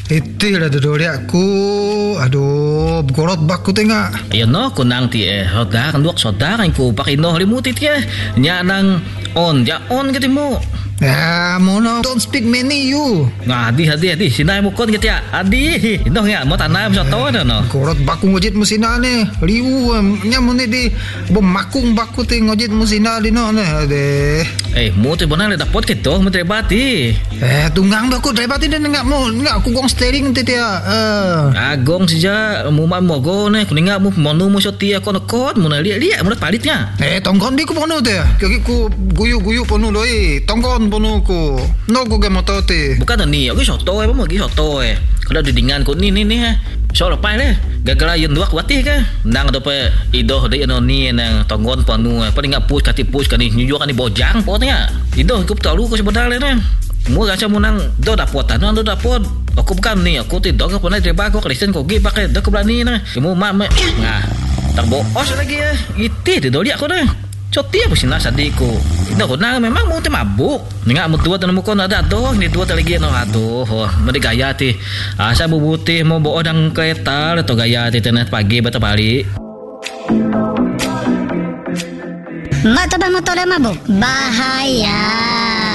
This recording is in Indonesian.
Itu lah duduk aku. Aduh, gorot baku tengah. Ayo no, kunang ti hoda kan duak soda kan ku pakai no limuti ti nya nang on gitu mo. Ya, mono don't speak many you. Nah, hadi sinay mo kon gitu ya. Adi, ino nga mo tanay mo sa to no. Gorot baku ngojit musina ne. Liu nya mo ne di bemakung baku te ngojit musina di no ne. Ade. Mo te bonang le dapot kito mo trebati. Tunggang do ko trebati den nga aku gong steering te ya. Agong sija mo go ne kuninga mo monu mo sotia kon kot mo na liya mo palitnya. Tongkon di ko pono te. Kaki ku guyu pono loi. Tongkon pono ko. No ko ga motote. Bukan ni, aku soto mo gi soto Kalau didingan ko ni so lepai le. Gagala yun duak watih ka. Nang do pe idoh de ni nang tonggon panu paling ngap pus kan ni nyujuk kan ni bojang potnya. Idoh ku tahu ko sebenarnya ne. Mu gacha mo nang do dapotan do dapot. Aku bukan ni, aku tidak ke pernah terba ko Kristen ko gi pakai do berani na. Mu mama nah. Tak boos lagi Iti de doli aku na. Coti apa sih nasa diku. Ito ko na memang mo te mabuk. Nga mo tuwa tanong mo ko na dato. Hindi tuwa talagi no ato. Madi gaya ti. Asa bubuti mo buo ng kereta. Ito gaya ti tenet pagi bata bali. Mata ba motor mabuk? Bahaya.